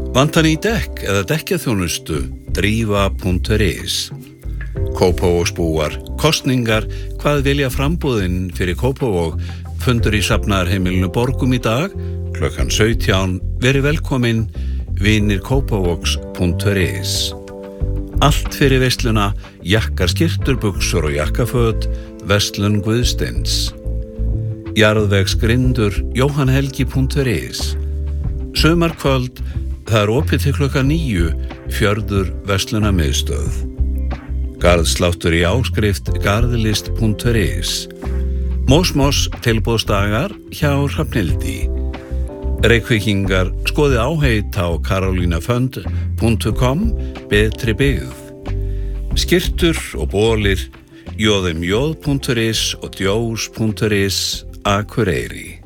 Vantar í dekk eða dekkjaþjónustu, drífa.is. Kópavogsbúar, kosningar, hvað vilja framboðin fyrir Kópavog, fundur í safnaðarheimilinu Borgum í dag, klukkan 17, verið velkomin, vinirkópavogs.is. Allt fyrir veisluna, jakkar, skyrtur, buxur og jakkaföt, verslun Guðsteins. Jarðvegsgrindur, jóhannhelgi.is. Sumarkvöld, það opið til klukkan 9, Fjörður verslunarmiðstöð. Garðsláttur í áskrift, garðlist.is. Mósmós tilboðsdagar hjá Hrafnhildi. Reykvíkingar, skoðið áheit á karolínafönd.com, betri byggð. Skyrtur og bólir, jóðimjóð.is og djós.is, Akureyri.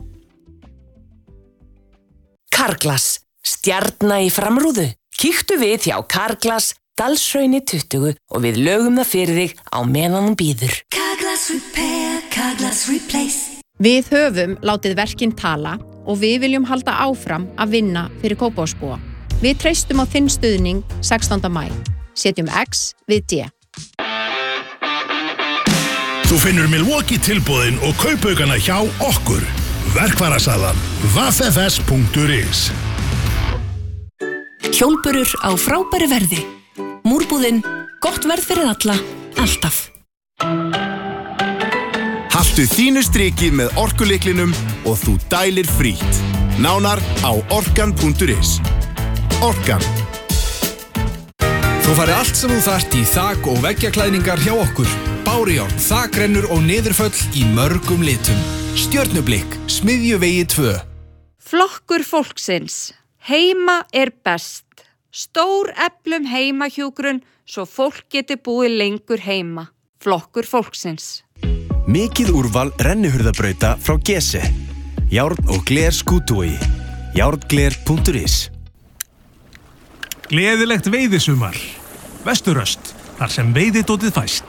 Carglass, stjarna í framrúðu. Kíktu við hjá Carglass, Dalshrauni 20 og við lögum það fyrir þig á meðan hún bíður. Carglass Repair, Carglass Replace. Við höfum látið verkin tala og við viljum halda áfram að vinna fyrir Kópavogsbúa. Við treystum á þinn stuðning 16. maí. Setjum X við D. Þú finnur Milwaukee tilboðin og kaupaukana hjá okkur. Verkfærasalan vaffs.is. Hjólburur á frábæru verði. Múrbúðin, gott verð fyrir alla, alltaf. Haltu þínu striki með orkulyklinum og þú dælir frítt. Nánar á orkan.is. Orkan. Þú farið allt sem þú þarft í þak- og veggjaklæðningar hjá okkur. Bárujárn, þakrennur og niðurföll í mörgum litum. Stjörnublikk, Smiðjuvegi 2. Flokkur fólksins. Heima best. Stór eflum heimahjúkrun svo fólk geti búið lengur heima. Flokkur fólksins. Mikið úrval rennihurðabrauta frá Gese. Járn og gler skútúi. Járngler.is. Gleðilegt veiðisumar. Vesturöst, þar sem veiðidótið fæst.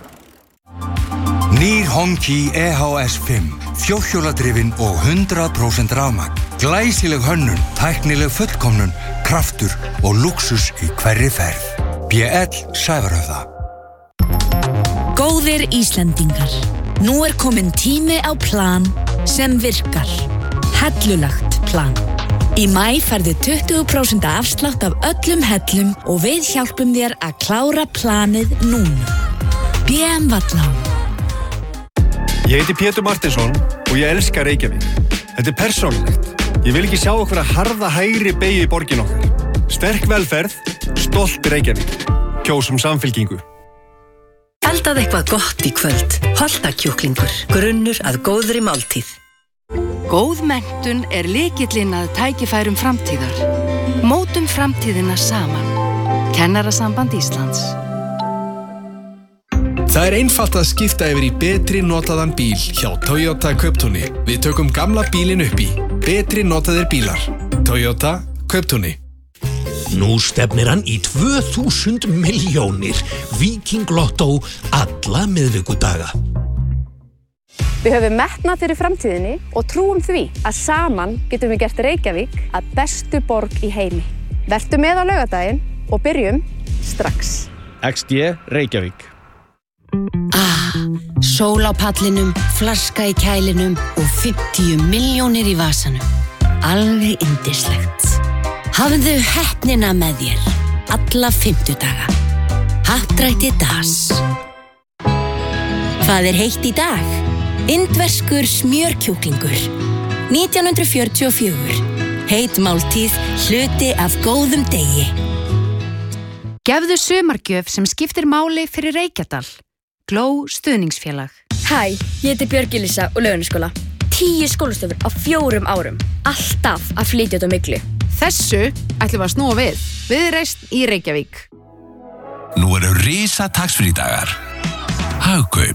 Nýr Honki EHS 5, fjórhjóladrifin og 100% rafmagn. Glæsileg hönnun, tæknileg fullkomnun, kraftur og lúxus í hverri ferð. BL Sævarhöfða. Góðir Íslendingar, nú komin tími á plan sem virkar. Hellulagt plan. Í maí færðu 20% afslátt af öllum hellum og við hjálpum þér að klára planið núna. BM Vallá. Ég heiti Pétur Martinsson og ég elska Reykjavík. Þetta persónulegt. Ég vil ekki sjá okkur að harða hægri beygju í borgin okkar. Sterk velferð, stolt Reykjavík. Kjósum Samfylkingu. Eldað eitthvað gott í kvöld. Holtakjúklingur, grunnur að góðri máltíð. Góð menntun lykillinn að tækifærum framtíðar. Mótum framtíðina saman. Kennarasamband Íslands. Það einfalt að skipta yfir í betri notaðan bíl hjá Toyota Kauptúni. Við tökum gamla bílinn upp í. Betri notaðir bílar. Toyota Kauptúni. Nú stefnir hann í 2000 milljónir. Viking Lotto alla miðvikudaga. Við höfum metnað fyrir framtíðinni og trúum því að saman getum við gert Reykjavík að bestu borg í heimi. Vertu með á laugardaginn og byrjum strax. XD Reykjavík. Sól á pallinum, flaska í kælinum og 50 milljónir í vasanum. Alveg yndislegt. Hafðu heppnina með þér alla 50 daga. Happdrætti Das. Hvað heitt í dag? Indverskur smjörkjúklingur. 1944. Heit máltíð, hluti af góðum degi. Gefðu sumargjöf sem skiptir máli fyrir Reykjadal. Gló stuðningsfélag. Hæ, ég heiti Björg Elísa og Laugarnesskóla. 10 skólastofur á 4 árum. Alltaf að flytja út á myglu. Þessu ætlum við að snúa við. Viðreisn í Reykjavík. Nú risa taxfrí-dagar. Hagkaup.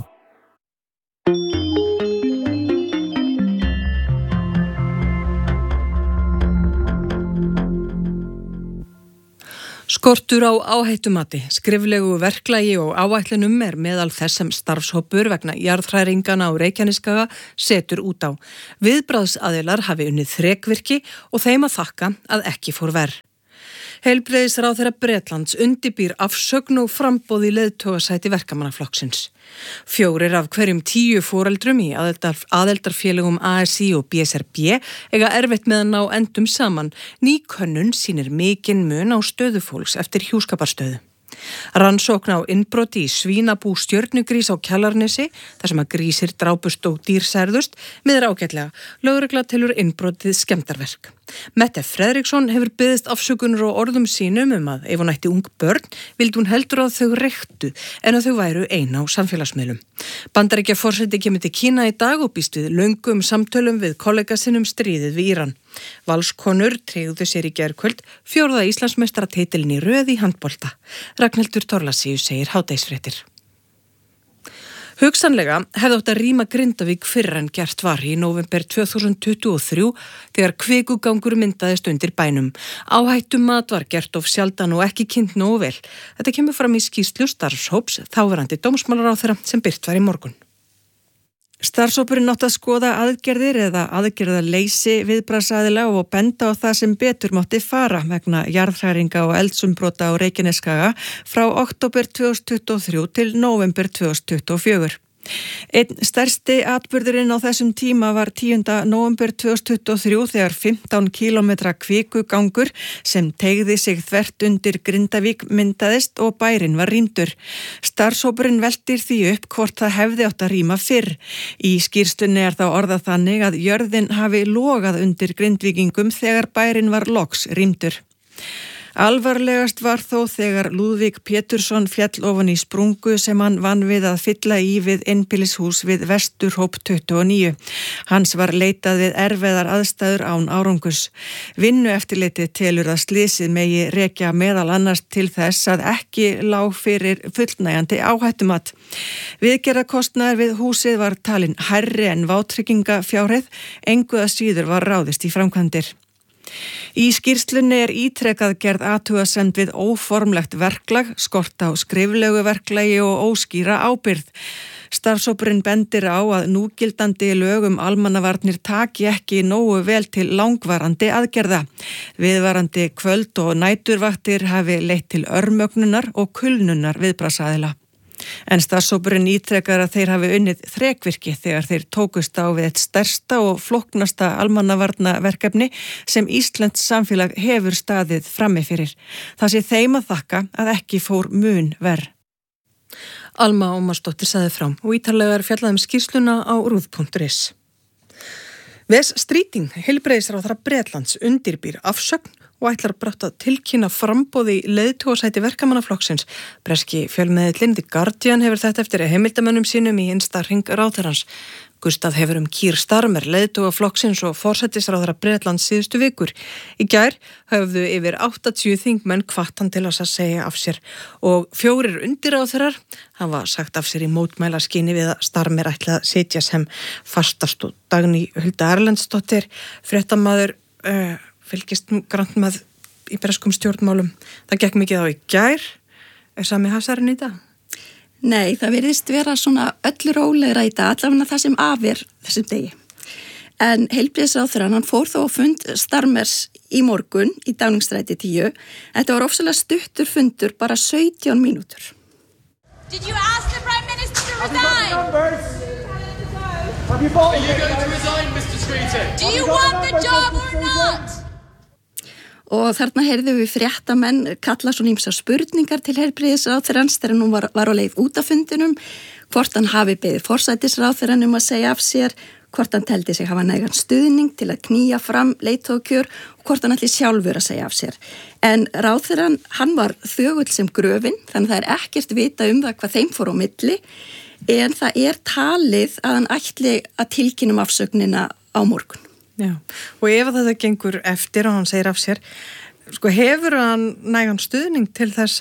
Skortur á áhættumati, skriflegu verklagi og áætlunum meðal þess sem starfshópur vegna jarðhræringana á Reykjanesskaga setur út á. Viðbragðsaðilar hafi unnið þrekvirki og þeim að þakka að ekki fór verr. Heilbrigðisráðherra Bretlands undirbýr afsögn og framboð í leiðtogasæti verkamannaflokksins. 4 af hverjum 10 foreldrum í aðeldarfélögum ASI og BSRB eiga erfitt með að ná endum saman. Ný könnun sýnir mikinn mun á stöðu fólks eftir hjúskaparstöðu. Rannsókn á innbroti í svínabú Stjörnugrís á Kjalarnesi, þar sem að grísir drápust og dýr særðust, miður ágætlega. Lögregla telur innbrotið skemmdarverk. Mette Fredriksson hefur beðist afsökunar á orðum sínum að ef hún ætti ung börn, vildi hún heldur að þau reyktu en að þau væru ein á samfélagsmiðlum. Bandaríkjaforseti kemur til Kína í dag og býst við löngum samtölum við kollega sinum stríðið við Íran. Valskonur tryggðu sér í gærkvöld 4. Íslandsmeistaratitilinn í röð í handbolta. Ragnhildur Thorlacius segir hádegisfréttir. Hugsanlega hefði átt að rýma Grindavík fyrr en gert var í nóvember 2023 þegar kvikugangur myndaðist undir bænum. Áhættumat var gert of sjaldan og ekki kynnt nógu vel. Þetta kemur fram í skýrslu starfshóps þáverandi dómsmálaráðherra sem birt var í morgun. Starfshópurinn átti að skoða aðgerðir eða aðgerðarleysi viðbragðsaðila og benda á það sem betur mátti fara vegna jarðhræringa og eldsumbrota á Reykjanesskaga frá október 2023 til nóvember 2024. Einn stærsti atburðurinn á þessum tíma var 10. nóvember 2023 þegar 15 kilometra kvikugangur sem teygði sig þvert undir Grindavík myndaðist og bærinn var rýmdur. Starfshópurinn veltir því upp hvort það hefði átt að rýma fyrr. Í skýrslunni þá orðað þannig að jörðin hafi logað undir Grindvíkingum þegar bærinn var loks rýmdur. Alvarlegast var þó þegar Lúðvík Pétursson féll ofan í sprungu sem hann vann við að fylla í við einbýlishús við Vesturhóp 29. Hans var leitað við erfiðar aðstæður án árangurs. Vinnueftirlitið telur að slysið megi rekja meðal annars til þess að ekki lág fyrir fullnægjandi áhættumat. Viðgerðarkostnaður við húsið var talin hærri en vátryggingafjárhæð, engu að síður var ráðist í framkvæmdir. Í skýrslunni ítrekað gerð athugasemd við óformlegt verklag, skort á skriflegu verklagi og óskýra ábyrgð. Starfshópurinn bendir á að núgildandi lög almannavarnir taki ekki nógu vel til langvarandi aðgerða. Viðvarandi kvöld- og næturvaktir hafi leitt til örmögnunar og kulnunar viðbragðsaðila. En starfshópurinn ítrekar að þeir hafi unnið þrekvirki þegar þeir tókust á við eitt stærsta og flóknasta almannavarnaverkefni sem íslenskt samfélag hefur staðið frammi fyrir. Það sé þeim að þakka að ekki fór mun verr. Alma Ómarsdóttir sagði frá og ítarlega fjallaði skýrsluna á ruv.is. Wes Streeting, heilbrigðisráðherra Bretlands, undirbýr afsögn og ætlar brátt að tilkynna framboði í leiðtogasæti verkamannaflokksins. Breski fjölmiðillinn The Guardian hefur þetta eftir heimildamönnum sínum í innsta hring ráðherrans. Gustaf hefur Keir Starmer, leiðtogaflokksins og forsætisráðherra Bretlands síðustu vikur. Í gær höfðu yfir 80 þingmenn hvatt hann til að segja af sér og 4 undirráðherrar hafa sagt af sér í mótmælaskyni við að Starmer ætla að sitja sem fastast og Dagný Hulda Erlendsdóttir, fréttamaður, fylgist grannt með í breskum stjórnmálum. Það gekk mikið á í gær. Er sami hasarinn í dag? Nei, það virðist vera svona öllu rólegra í dag, allavega það sem afir þessum degi. En heilbrigðisráðherrann, hann fór þó á fund Starmers í morgun í Downingstræti 10. Þetta var ofsalega stuttur fundur, bara 17 mínútur. Did you ask the Prime Minister to resign? Have you voted? Are you going to resign, Mr. Streeting? Do you want the job or not? Og þarna heyrðum við fréttamenn kalla svona ýmsar spurningar til heilbrigðisráðherrans þegar hún var á leið út af fundinum, hvort hann hafi beðið forsætisráðherrann að segja af sér, hvort hann teldi sig hafa nægan stuðning til að knýja fram leiðtogakjör og hvort hann ætli sjálfur að segja af sér. En ráðherrann, hann var þögull sem gröfin, þannig það ekkert vita það hvað þeim fór á milli, en það talið að hann ætli að tilkynna afsögnina á morgun. Já, og ef þetta gengur eftir og hann segir af sér, hefur hann nægan stuðning til þess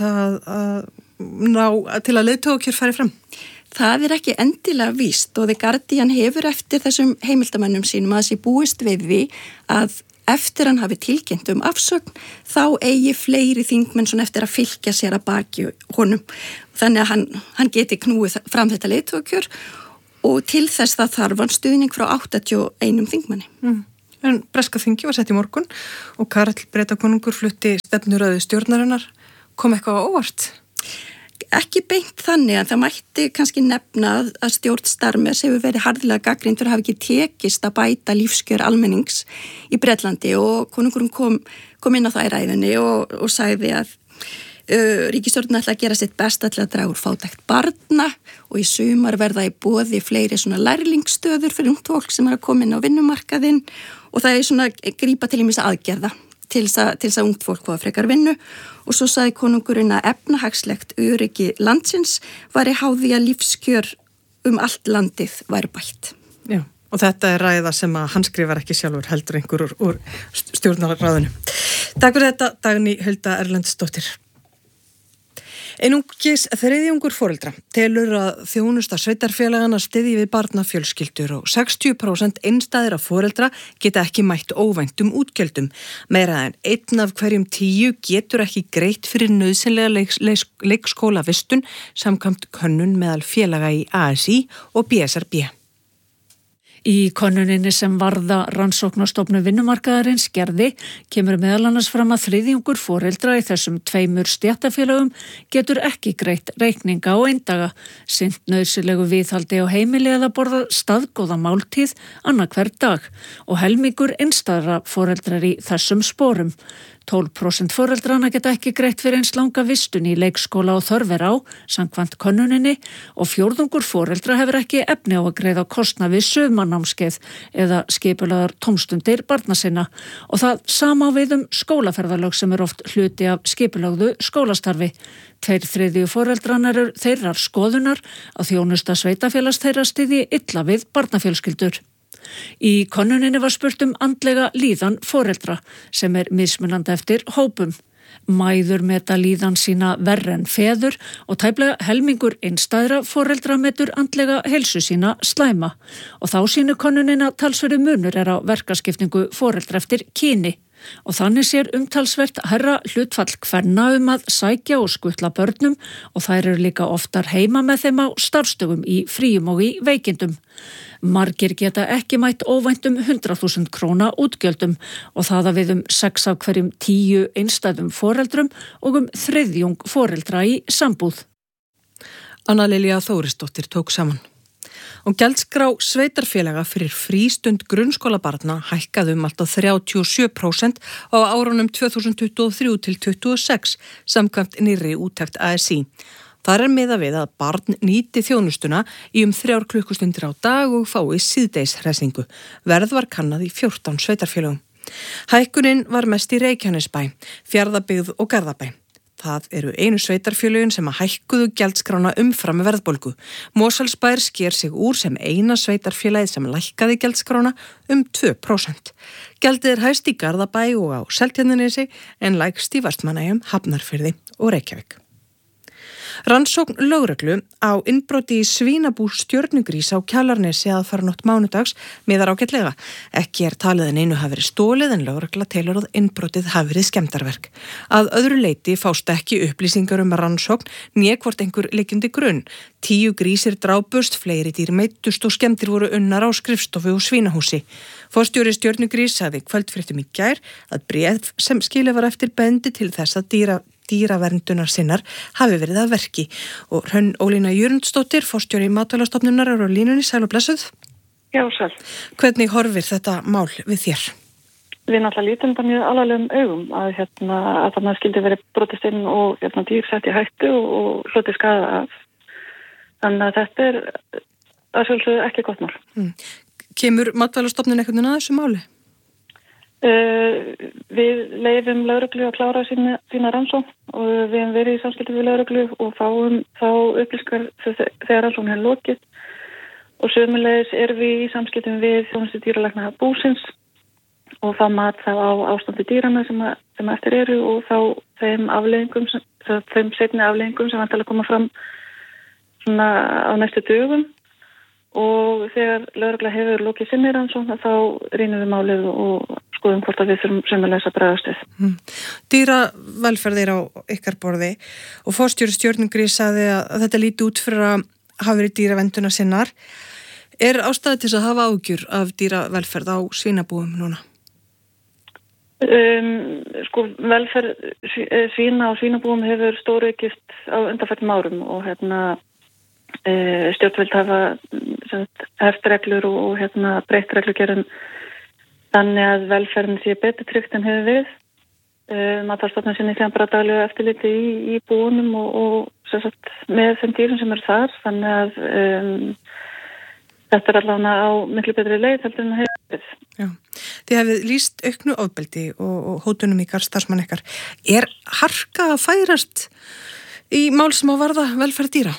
til að leiðtogakjör fari fram? Það ekki endilega víst og The Guardian hefur eftir þessum heimildamönnum sínum að þessi búist við því að eftir hann hafi tilkynnt afsögn þá eigi fleiri þingmenn svona eftir að fylgja sér að baki honum. Þannig að hann geti knúið fram þetta leiðtogakjör og til þess það þarf hann stuðning frá 81 þingmanni. En breska þingi var sett í morgun og Karl Bretakonungur flutti stefnuröðu stjórnarinnar. Kom eitthvað á óvart? Ekki beint þannig en það mætti kannski nefna að stjórn Starmers hefur verið harðilega gagnrýnd fyrir að hafa ekki tekist að bæta lífskjör almennings í Bretlandi og konungurinn kom inn á það í ræðinni og sagði að ríkisstjórnin ætla að gera sitt besta til að draga úr fátækt barna og í sumar verða í boði fleiri svona lærlingsstöður fyrir ungt fólk sem að koma inn á vinnumarkaðinn og það svona grípa til ýmissa aðgerða til þess að ungt fólk fá frekar vinnu og svo sagði konungurinn að efnahagslegt öryggi landsins væri háði að lífskjör allt landið væri bætt. Já, og þetta er ræða sem að hann skrifar ekki sjálfur heldur einhver úr stjórnarráðinu. Takk fyrir þetta, Dagný Hulda Erlendsdóttir. Einungis þriðjungur foreldra telur að þjónusta sveitarfélagana styðji við barnafjölskyldur og 60% einstæðra foreldra geta ekki mætt óvæntum útgjöldum. Meira en 1 af hverjum 10 getur ekki greitt fyrir nauðsynlega leikskólavistun samkvæmt könnun meðal félaga í ASÍ og BSRB. Í könnuninni sem varða rannsóknarstofnun vinnumarkaðarins gerði kemur meðal annars fram að þriðjungur foreldra í þessum 2 stéttarfélögum getur ekki greitt reikninga og eindaga, sinnt nauðsynlegu viðhaldi á heimili eða borða staðgóða máltíð annað hver dag og helmingur einstæðra foreldrar í þessum sporum. 12% foreldrana geta ekki greitt fyrir eins langa vistun í leikskóla og þörf á, samkvæmt könnuninni, og 4 foreldra hefur ekki efni á að greiða kostnað við sumarnámskeið eða skipulagðar tómstundir barna sinna og það sama á við skólaferðalög sem oft hluti af skipulagðu skólastarfi. 2/3 foreldrana eru þeirrar skoðunar að þjónusta sveitarfélags þeirra styðji illa við barnafjölskyldur. Í könnuninni var spurt andlega líðan foreldra sem mismunandi eftir hópum. Mæður meta líðan sína verri en feður og tæplega helmingur einstæðra foreldra metur andlega heilsu sína slæma og þá sýnir könnunin að talsverður munur á verkaskiptingu foreldra eftir kyni. Og þannig sér umtalsvert hærra hlutfall kvenna að sækja og skutla börnum og þær eru líka oftar heima með þeim á starfstögum í fríum og í veikindum. Margir geta ekki mætt óvæntum 100.000 króna útgjöldum og það að við 6 af hverjum 10 einstæðum foreldrum og þriðjung foreldra í sambúð. Anna Lilja Þórisdóttir tók saman. Og gjaldskrá sveitarfélaga fyrir frístund grunnskólabarna hækkaði allt á 37% á árunum 2023 til 2026 samkvæmt nýrri úttekt ASÍ. Þar miðað við að barn nýti þjónustuna í 3 klukkustundir á dag og fái síðdeishressingu. Verð var kannað í 14 sveitarfélögum. Hækkunin var mest í Reykjanesbæ, Fjarðabyggð og Garðabæ. Það eru einu sveitarfélögin sem hækkuðu gjaldskrána umfram verðbólgu. Mosfellsbær sker sig úr sem eina sveitarfélagið sem lækkaði gjaldskrána 2%. Gjaldið hæst í Garðabæ og á Seltjarnarnesi en lægst í Vestmannaeyjum, Hafnarfirði og Reykjavík. Rannsókn lögreglu á innbroti í svínabú Stjörnugrís á Kjalarnesi aðfarnótt mánudags miðar ágætlega. Ekki talið en einu hafi verið stólið en lögregla telur að innbrotið hafi verið skemmdarverk. Að öðru leyti fást ekki upplýsingar rannsókn né hvort einhver liggjandi grunn. 10 grísir drápust, fleiri dýr meiddust og skemmdir voru unnar á skrifstofu og svínahúsi. Forstjóri Stjörnugrís sagði kvöldfréttum í gær að bréf sem skilið var eftir bendi til þess að dýraverndunar sinnar hafi verið að verki og Hrönn Ólína Jörundsdóttir, forstjóri Matvælastofnunar á línunni, sæl og blessuð. Já, sæl. Hvernig horfir þetta mál við þér? Við náttúrulega lítum það mjög alvarlegum augum að þarna skildi verið brotist inn og dýr sett í hættu og hlotið skaða af. Þannig að þetta er að sjálfsögðu ekki gott mál. Kemur Matvælastofnun einhvern veginn að þessu máli? Við leyfum lögreglu að klára sína rannsókn og við hefum verið í samskipti við lögreglu og fáum þá upplýsingar þegar rannsókn er lokið og sömulegis erum við í samskiptum við þjónustu dýralækna búsins og það mat þá á ástandi dýrana sem eftir eru og þá þeim seinni afleiðingum sem vantilega koma fram svona á næstu dögum. Og þegar lögregla hefur lokið sinni rannsókn þá rýnum við málið og skoðum hvort að við þurfum sömulegis að bregðast við. Dýravelferð á ykkar borði og forstjóri Stjörnugrís sagði að þetta líti út fyrir að hafa verið dýravenduna sinnar. Er ástæða til að hafa ágjur af dýravelferð á svínabúum núna? Velferð svína og svínabúum hefur stóraukist á undanförnum árum og stjórnvöld hafa heft reglur og breytt reglugerðum þannig að velferðin sé betur tryggt en hefur verið. Matvælastofnun sinni síðan bara daglega eftirliti í búunum og með þeim dýrum sem eru þar, þannig að þetta allavega á miklu betri leið heldur en hefur verið. Já, þið hefið lýst auknu ofbeldi og hótunum í garð starfsmann ykkar. Er harka að færast í mál sem að varða velferð dýra?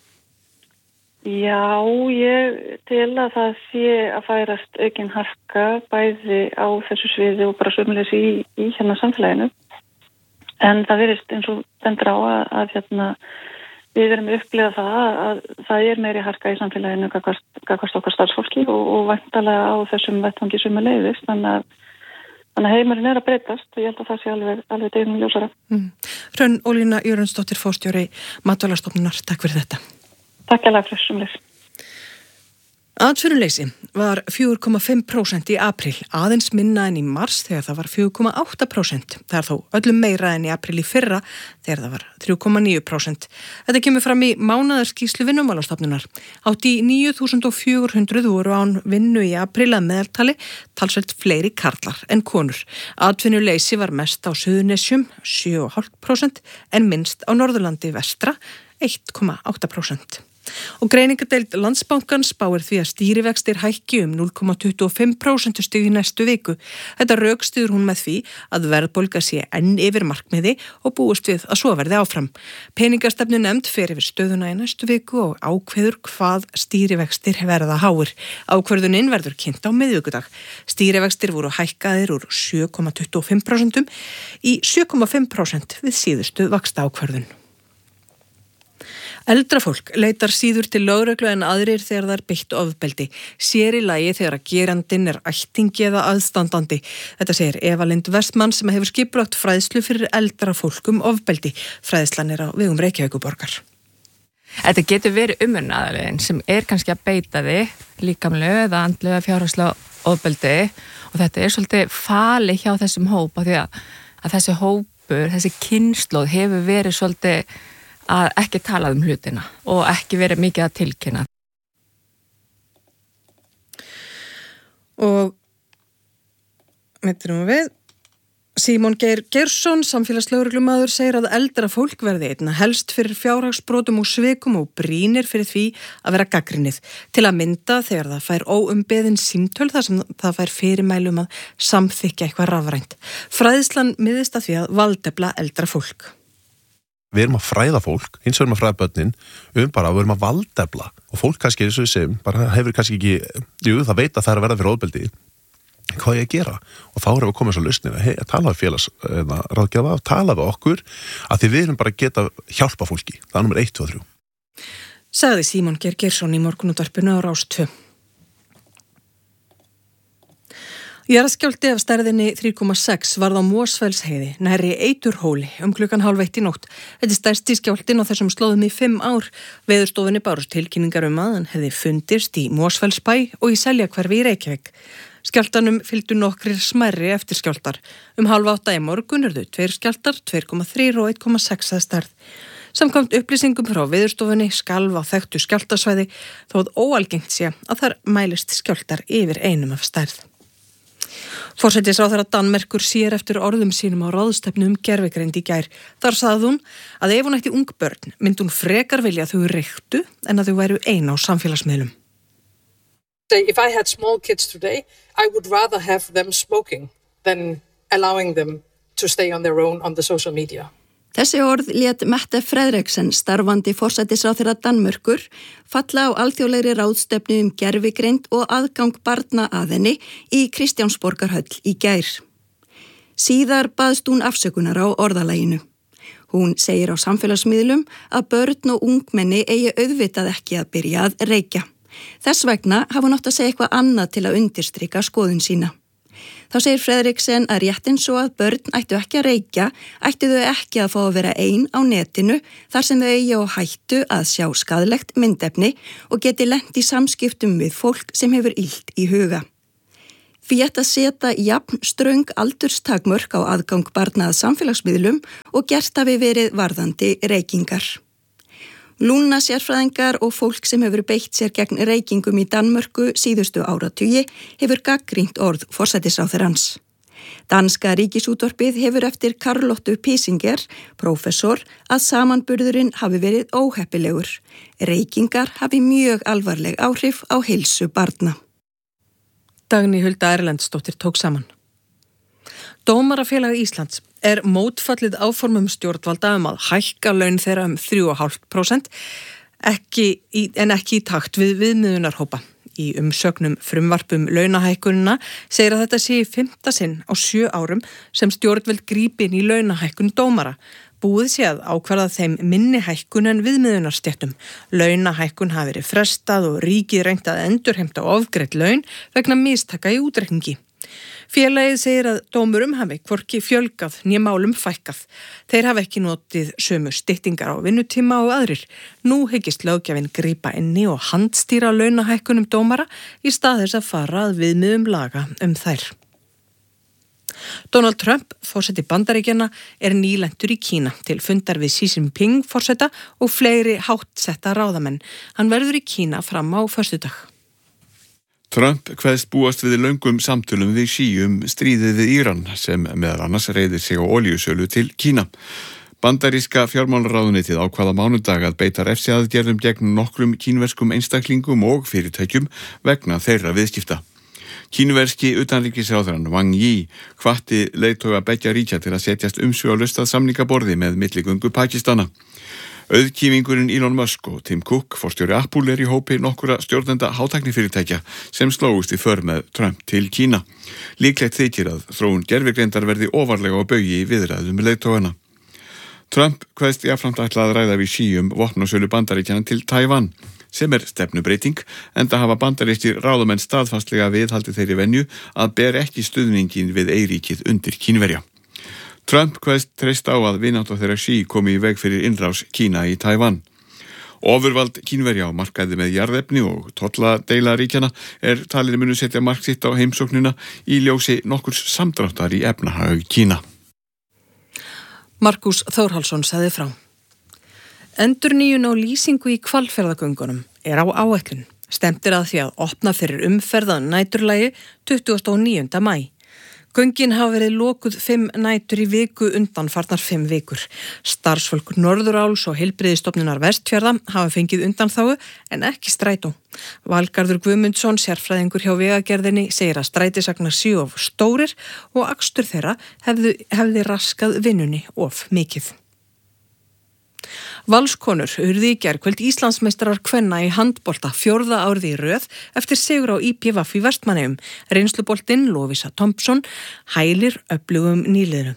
Já, ég tel að það sé að færast aukin harka bæði á þessu sviði og bara sömulegis í samfélaginu. En það virðist eins og bendur á að við erum upplegað það að það meiri harka í samfélaginu gagnvart okkar starfsfólki og væntanlega á þessum vettvangi sömulegis. Þannig að heimurinn að breytast og ég held að það sé alveg deginum ljósara. Hrönn Ólína Jörundsdóttir, forstjóri Matvælastofnunar, takk fyrir þetta. Takk alveg fyrir sömulegis. Atvinnuleysi var 4,5% í apríl, aðeins minna en í mars þegar það var 4,8%. Það er þó öllum meira en í apríl í fyrra þegar það var 3,9%. Þetta kemur fram í mánaðarskýrslu Vinnumálastofnunar. Hátt í 9.400 voru án vinnu í apríl að meðaltali, talsvert fleiri karlar en konur. Atvinnuleysi var mest á Suðurnesjum, 7,5%, en minnst á Norðurlandi vestra, 1,8%. Og greiningadeild Landsbankans spáir því að stýrivextir hækki 0,25% stig í næstu viku. Þetta rökstyður hún með því að verðbólga sé enn yfir markmiði og búist við að svo verði áfram. Peningastefnunefnd fer yfir stöðuna í næstu viku og ákveður hvað stýrivextir verða háir. Ákvörðunin verður kynnt á miðvikudag. Stýrivextir voru hækkaðir úr 7,25% í 7,5% við síðustu vaxtaákvörðun. Eldra fólk leitar síður til lögreglu en aðrir þegar það er beitt ofbeldi, sér í lagi þegar að gerandinn er ættingi eða aðstandandi. Þetta segir Eva Lind Vestmann sem hefur skipulagt fræðslu fyrir eldra fólk ofbeldi. Fræðslan er á vegum Reykjavíkurborgar. Þetta getur verið umönnaaðilegin sem er kannski að beita þig líkamlegu eða andlega fjárhagslega ofbeldi og þetta er svolítið fali hjá þessum hóp af því að þessi hópur, þessi kynslóð hefur verið svolítið að ekki tala hlutina og ekki verið mikið að tilkynna. Og mittum við Símon Geir Geirsson, samfélagslögreglumaður, segir að eldra fólk verði einna helst fyrir fjárhagsbrotum og svikum og brýnir fyrir því að vera gagnrýnið. Til að mynda þegar það fær óumbeðin símtöl þar sem það fær fyrirmælum að samþykkja eitthvað rafrænt. Fræðslan miðist að því að valdefla eldra fólk. Við erum að fræða fólk, hins vegar að fræða börnin, bara að við erum að valdefla og fólk kannski eins og við segjum, bara hefur kannski ekki, það veit að það er að verða fyrir ofbeldi, hvað ég að gera? Og þá erum við komið svo lausnir að tala við félagsráðgjafa, tala við okkur, að því við erum bara að geta hjálpa fólki, það er nummer 1, 2 og 3. Sagði Símon Geir Geirsson í Morgunútvarpinu á Rás 2. Jarðskjálfti af stærðinni 3,6 varð á Mosfellsheiði, nærri Eiturhóli, klukkan 1:30 í nótt. Þetta er stærsti skjálftinn á þessum slóðum í 5 ár. Veðurstofunni bárust tilkynningar að hann hefði fundist í Mosfellsbæ og í Seljakverfi í Reykjavík. Skjálftanum fylgdu nokkrir smærri eftirskjálftar. 7:30 í morgun urðu 2 skjálftar, 2,3 og 1,6 að stærð. Samkvæmt upplýsingum frá veðurstofunni skalf á þekktu skjálftasvæði þótt óalgengt sé að þar mælist skjálftar yfir 1 af stærð. Forsætisráðherra Danmerkur sér eftir orðum sínum á ráðstefnu gervigreind í gær. Þar sagði hún að ef hún ætti ung börn myndi hún frekar vilja að þau reyktu en að þau væru ein á samfélagsmiðlum. If I had small kids today, I would rather have them smoking than allowing them to stay on their own on the social media. Þessi orð lét Mette Frederiksen, starfandi forsætisráðherra Danmerkur, falla á alþjóðlegri ráðstefnu gervigreind og aðgang barna að henni í Kristjánsborgarhöll í gær. Síðar baðst hún afsökunar á orðalaginu. Hún segir á samfélagsmiðlum að börn og ungmenni eigi auðvitað ekki að byrja að reykja. Þess vegna hafa hún átt að segja eitthvað annað til að undirstrika skoðun sína. Þá segir Frederiksen að rétt eins og að börn ættu ekki að reykja, ættu þau ekki að fá að vera ein á netinu þar sem þau eigi á hættu að sjá skaðlegt myndefni og geti lent í samskiptum við fólk sem hefur illt í huga. Því ætti að setja jafn ströng aldurstakmörk á aðgang barna að samfélagsmiðlum og gert hafi verið varðandi reykingar. Lúnasérfræðingar og fólk sem hefur beitt sér gegn reykingum í Danmörku síðustu áratugi hefur gagnrýnt orð forsætisráðherrans. Danska ríkisútvarpið hefur eftir Karlottu Pisinger, prófessor, að samanburðurinn hafi verið óheppilegur. Reykingar hafi mjög alvarleg áhrif á heilsu barna. Dagný Hulda Erlendsdóttir tók saman. Dómarafélag Íslands mótfallið áformum stjórnvalda að hækka laun þeirra 3,5% en ekki í takt við viðmiðunarhópa. Í umsögnum frumvarpum launahækkunina segir að þetta sé í 5. sinn á 7 árum sem stjórnvöld grípi inn í launahækkun dómara. Búið sé að ákvarða þeim minni hækkun en viðmiðunarstéttum. Launahækkun hafi verið frestað og ríkið reynt að endurheimta ofgreidd laun vegna mistaka í útreikningi. Félagið segir að dómurum hafi hvorki fjölgað né málum fækkað. Þeir hafi ekki notið sömu styttingar á vinnutíma og aðrir. Nú hyggist löggjafinn grípa inni og handstýra launahækkunum dómara í stað þess að fara að viðmiðum laga þær. Donald Trump, forseti Bandaríkjanna, nýlendur í Kína til fundar við Xi Jinping forseta og fleiri háttsetta ráðamenn. Hann verður í Kína fram á föstudag. Trump kveðst búast við löngum samtölum við Xi stríðið við Íran sem meðal annars reiðir sig á olíusölu til Kína. Bandaríska fjármálaráðuneytið ákvaða mánudag að beita refsiaðgerðum gegn nokkrum kínverskum einstaklingum og fyrirtækjum vegna þeirra viðskipta. Kínverski utanríkisráðherrann Wang Yi hvatti leiðtoga beggja ríkja til að setjast umsvifalaust að samningaborði með milligöngu Pakistana. Auðkýfingurinn Elon Musk og Tim Cook, forstjóri Apple, í hópi nokkura stjórnenda hátæknifyrirtækja sem slógust í för með Trump til Kína. Líklegt þykir að þróun gervigreindar verði ofarlega á baugi í viðræðum með leiðtogana. Trump kveðst jafnframt ætla að ræða við Xi vopnasölu Bandaríkjanna til Tævan, sem stefnubreiting, enda hafa bandarískir ráðamenn staðfastlega viðhaldið þeirri venju að ber ekki stuðningin við eyríkið undir Kínverja. Trump kveðst treyst á að vináttu þeirra Xi komi í veg fyrir innrás Kína í Tævan. Ofurvald Kínverja á markaði með jarðefni og tolladeila ríkjana talið munu setja mark sitt á heimsóknina í ljósi nokkurs samdráttar í efnahag Kína. Markus Þórhallsson sagði frá. Endurnýjun á lýsingu í Hvalfjarðargöngunum á áætlun. Stefnt að því að opna fyrir umferð að næturlagi 29. maí. Göngin hafa verið lokuð 5 nætur í viku undanfarnar 5 vikur. Starfsfólk Norðuráls og Heilbrigðisstofnunar Vestfjarða hafa fengið undanþágu en ekki strætó. Valgarður Guðmundsson, sérfræðingur hjá Vegagerðinni, segir að strætisvagnar séu of stórir og akstur þeirra hefði raskað vinnunni of mikið. Valskonur urðu í gærkvöld Íslandsmeistarar kvenna í handbolta 4. árið í röð eftir sigur á IPVF í Vestmannaeyjum. Reynsluboltinn Lovísa Thompson hælir öflugum nýliðum.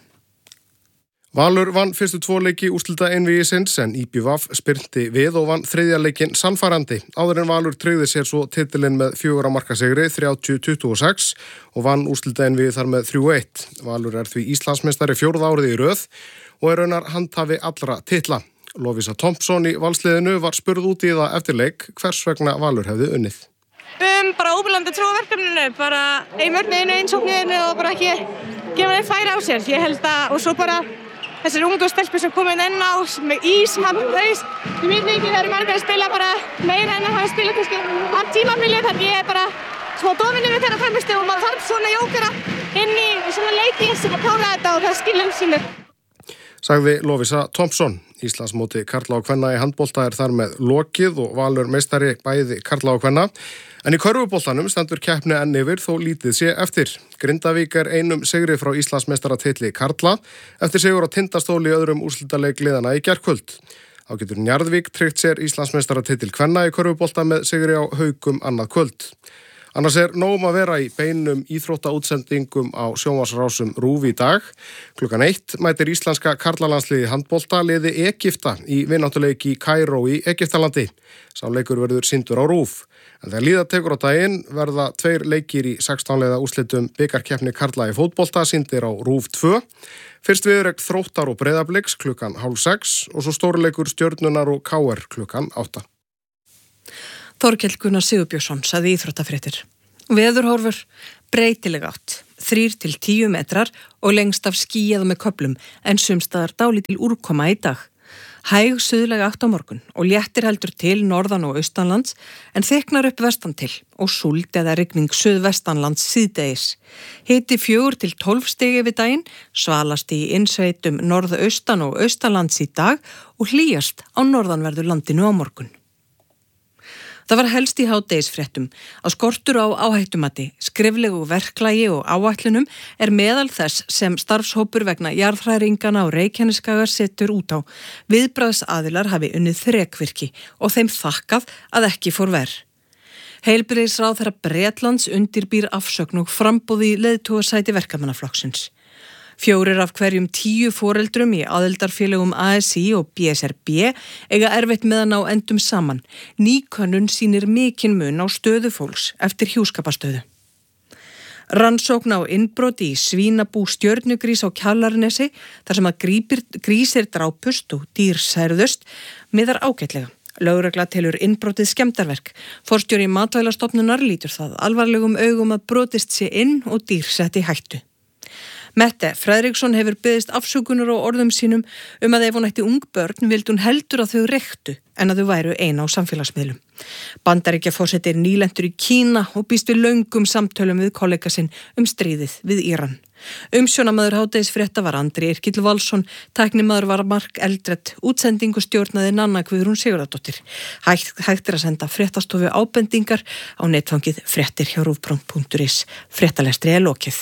Valur vann fyrstu 2 leiki úrslita einvígisins en IPVF spyrnti við og vann 3. leikinn sannfærandi. Áður en Valur tryggði sér svo titilinn með 4 marka sigri 30-26 og vann úrslita einvígi þar með 3-1. Valur því Íslandsmeistari 4. árið í röð og raunar handhafi allra titla. Lovísa Thompson í valsliðinu var spurð út í það eftir leik hvers vegna Valur hefði unnið. Bara óbúlandi trú á verkefninu, bara einmörninu, einsókninu og bara ekki gefa þeim færi á sér. Ég held að, og svo bara þessir ungu stelpur sem komið inn á með íshamraus. Ég veit ekki, það eru margir að spila bara meira en að hafa spilað kannski allt tímabilið, þannig ég bara smá dofinu við þeirra fremstu og maður þarf svona jókera inn í svona leiki sem að klára þetta og það skilja sínu. Sagði Lovísa Thompson. Íslandsmóti karla og kvenna í handbolta þar með lokið og Valur meistari bæði karla og kvenna. En í körfuboltanum stendur keppni enn yfir þó lítið sé eftir. Grindavík einum sigri frá Íslandsmeistaratitli karla eftir sigur á Tindastóli í öðrum úrslitaleik liðana í gærkvöld. Þá getur Njarðvík tryggt sér Íslandsmeistaratitil kvenna í körfubolta með sigri á Haukum annað kvöld. Annars nóg að vera í beinum íþróttaútsendingum á sjónvarpsrásum RÚV í dag. Klukkan 1 mætir íslenska karlalandsliði handbolta liði Egypta í vináttuleik í Kaíró í Egyptalandi. Sá leikur verður sýndur á RÚV. En þegar líða tekur á daginn verða 2 leikir í 16 liða úrslitum bikarkeppni karla í fótbolta sýndir á RÚV 2. Fyrst viðureign Þróttar og Breiðabliks klukkan 5:30 og svo stórleikur Stjörnunar og KR klukkan 8. Þorkell Gunnar Sigurbjörnsson sagði íþróttafréttir. Veðurhorfur, Breytileg átt, 3 til 10 metrar og lengst af skýjað með köflum en sumstaðar dálítil úrkoma í dag. Hæg suðlæg átt á morgun og léttir heldur til norðan og austanlands en þykknar upp vestan til og súld eða rigning suðvestanlands síðdegis. Hiti 4 til 12 stig yfir daginn, svalast í innsveitum norðaustan og austanlands í dag og hlýjast á norðanverðu landinu á morgun. Það var helst í hádegisfréttum að skortur á áhættumati, skriflegu verklagi og áætlunum meðal þess sem starfshópur vegna jarðhræringana á Reykjanesskaga setur út á. Viðbragðsaðilar hafi unnið þrekvirki og þeim þakkað að ekki fór verr. Heilbrigðisráðherra Bretlands undirbýr afsögn og framboð í leiðtogasæti verkamannaflokksins. 4 af hverjum 10 foreldrum í aðildarfélögum ASÍ og BSRB eiga erfitt með að ná endum saman. Ný könnun sýnir mikinn mun á stöðu fólks eftir hjúskapastöðu. Rannsókn á innbroti í svínabú Stjörnugrís á Kjalarnesi þar sem að grísir drápust og dýr særðust miðar ágætlega. Lögregla telur innbrotið skemmdarverk. Forstjóri Matvælastofnunar lítur það alvarlegum augum að brotist sé inn og dýr sett í hættu. Mette Fredriksson hefur beðist afsökunar á orðum sínum að ef hún ætti ung börn vildi hún heldur að þau reyktu en að þau væru ein á samfélagsmiðlum. Bandaríkjaforseti nýlendur í Kína og býst við löngum samtölum við kollega sinn stríðið við Íran. Umsjónamaður hádegisfrétta var Andri Yrkill Valsson, tæknimaður var Mark Eldred, útsendingu stjórnaði Nanna Guðrún Sigurðardóttir. Hægt að senda fréttastofu ábendingar á netfangið fréttir hjá rúv.is. Fréttalestri lokið.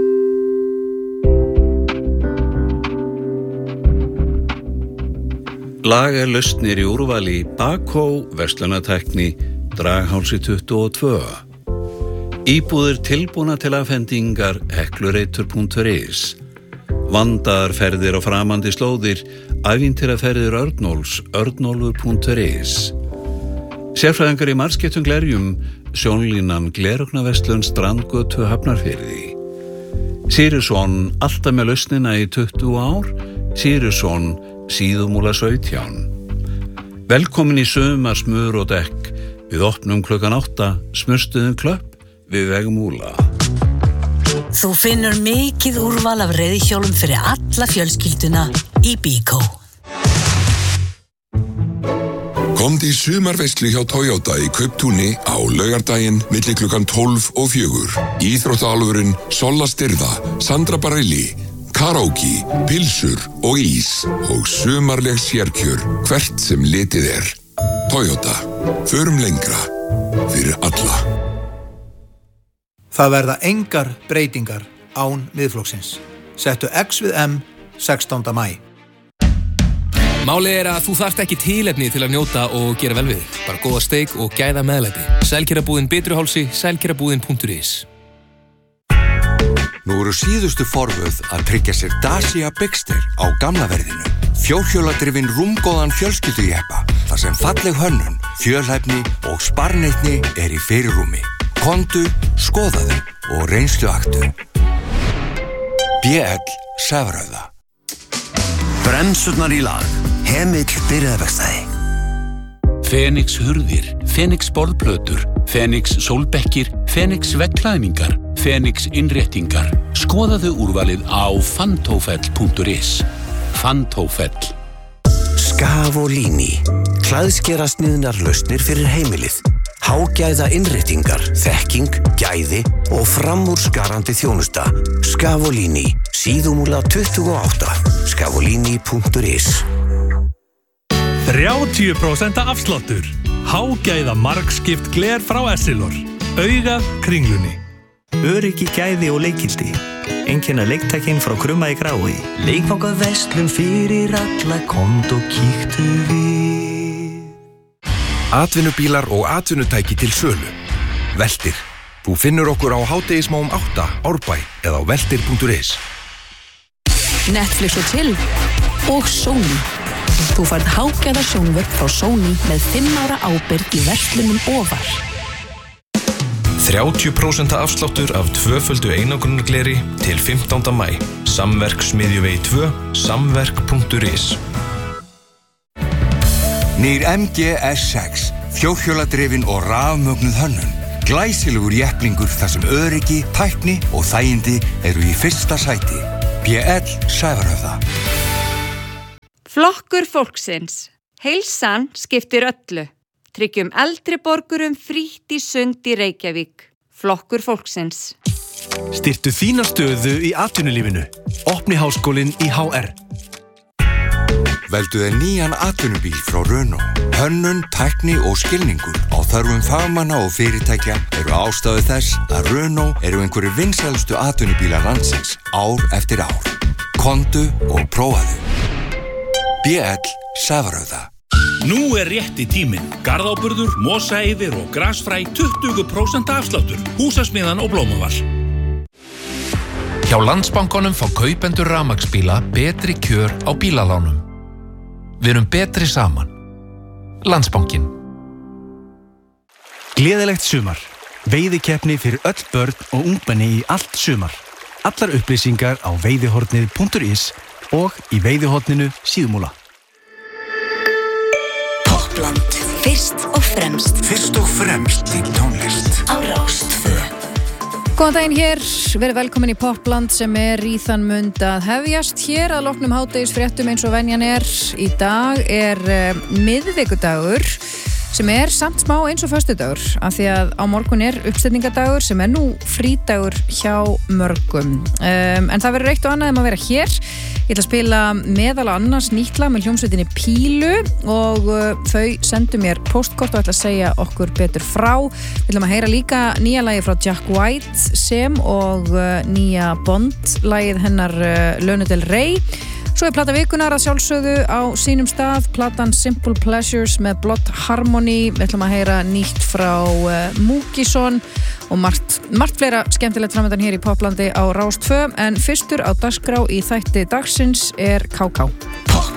Lagerlausnir í úrvali Bakó, verslunartækni, Draghálsi 22. Íbúðir tilbúna til afhendingar heklureitur.is. Vandaðar ferðir á framandi slóðir, ævintýraferðir Örnóls, örnólfur.is. Sérfræðingar í marskettum glerjum, sjónlínan Glerugnaverslun Strandgötu Hafnarfirði. Sýrisson, alltaf með lausnina í 20 ár, Sýrisson, Síðumúla 17. Velkomin í sumar smur og dekk. Við opnum klukkan 8, smurstuðum klöpp við veg Múla. Þú finnur mikið úrval af reiðhjólum fyrir alla fjölskylduna í Bíkó. Komdu í sumarveislu hjá Toyota í Kauptúni á laugardaginn milli klukkan 12 og 4. Íþróttaálfurinn Solla Styrða, Sandra Bareilly, karaoke, pilsur og ís og sumarleg sérkjör hvert sem litið Toyota, förum lengra fyrir alla. Það verða engar breytingar án Miðflokksins. Settu X við M 16. maí. Málið að þú þarft ekki tilefni til að njóta og gera vel við. Bara góða steik og gæða meðlæti. Sælkerabúðin Bitruhálsi, sælkerabúðin.is. Nú eru síðustu forvöð að tryggja sér Dacia Bigster á gamla verðinu. Fjórhjóladrifin rúmgóðan fjölskyldujeppa, þar sem falleg hönnun, fjölhæfni og sparneytni í fyrirrúmi. Komdu, skoðaðu og reynsluaktu. BL Sefrauða. Bremsurnar í lag. Hemill byrjaðverkstæði. Fenix hurðir, Fenix borðplötur, Fenix sólbekkir, Fenix veggklæðningar, Fenix innréttingar. Skoðaðu úrvalið á fantófell.is. Fantófell. Scavolini. Klæðskera sniðnar lausnir fyrir heimilið. Hágæða innréttingar, þekking, gæði og framúrskarandi þjónusta. Scavolini. Síðumúla 28. Scavolini.is. 30% afsláttur. Hágæða margskipt gler frá Essilor. Augað Kringlunni. Öryggi, gæði og leikildi. Einkenna leiktækin frá Krumma í Grái. Leikvangað verslun fyrir alla, komdu og kíktu við. Atvinnubílar og atvinnutæki til sölu. Veltir. Þú finnur okkur á hádegismóum 8, Árbæ eða á veltir.is. Netflix og Chill og Sony. Þú færð hágæða sjónvörp frá Sony með 5 ára ábyrgð í verslunum ofar. 30% afsláttur af tvöföldu einangrunargleri til 15. maí. Samverk Smiðjuvegi 2, samverk.is. Nýr MG S6, fjórhjóladrifin og rafmögnuð hönnun. Glæsilegur jepplingur þar sem öryggi, tækni og þægindi eru í fyrsta sæti. BL Sævarhöfða. Flokkur fólksins. Heilsan skiptir öllu. Tryggjum eldri borgurum frítt í sund í Reykjavík. Flokkur fólksins. Styrktu þína stöðu í atvinnulífinu. Opni háskólinn í HR. Veldu þér nýjan atvinnubíl frá Renault. Hönnun, tækni og skilningur á þörfum fagmanna og fyrirtækja eru ástæðu þess að Renault eru einhverju vinsælustu atvinnubílar landsins ár eftir ár. Komdu og prófaðu. BL Sævarhöfða. Nú rétti tíminn. Garðáburður, mosaeyðir og grasfræ 20% afsláttur. Húsasmiðjan og Blómaval. Hjá Landsbankanum fá kaupendur rafmagnsbíla betri kjör á bílalánum. Við erum betri saman. Landsbankinn. Gleðilegt sumar. Veiðikeppni fyrir öll börn og ungmenni í allt sumar. Allar upplýsingar á veiðihornið.is og í veiðihorninu síðumúla. Toppland. Fyrst og fremst. Fyrst og fremst í tónlist. Á Rás 2. Góðan daginn hér, verið velkomin í Popland sem í þann mund að hefjast hér að loknum hádegisfréttum eins og venjan Í dag miðvikudagur sem samt smá eins og föstudagur af því að á morgun uppsetningadagur sem nú frídagur hjá mörgum. En það verður eitt og annað að vera hér. Ég ætla að spila meðal annars nýtt lag með hljómsveitinni Pílu og þau sendu mér postkort og ætla að segja okkur betur frá. Við ætlum að heyra líka nýja lagi frá Jack White sem og nýja Bond-lagið hennar Lana Del Rey. Svo plata vikunar að sjálfsögðu á sínum stað, platan Simple Pleasures með Blood Harmony. Við ætlum að heyra nýtt frá Múkisson og margt fleira skemmtilegt framöndan hér í Poplandi á Rás 2 en fyrstur á dagskrá í þætti dagsins KK.